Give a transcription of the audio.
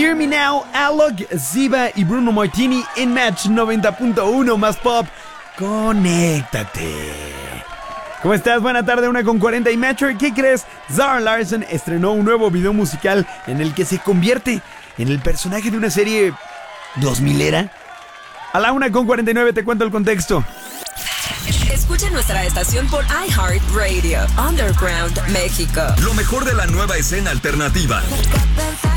Hear Me Now, Alok, Ziva y Bruno Martini en Match 90.1 más pop. Conéctate. ¿Cómo estás? Buena tarde, 1:40 y Metro. ¿Qué crees? Zara Larsson estrenó un nuevo video musical en el que se convierte en el personaje de una serie 2000era. A la 1:49 te cuento el contexto. Escucha nuestra estación por iHeartRadio, Underground México. Lo mejor de la nueva escena alternativa.